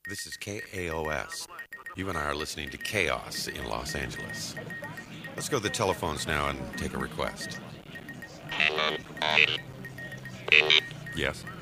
This is KAOS. You and I are listening to Chaos in Los Angeles. Let's go to the telephones now and take a request. Yes?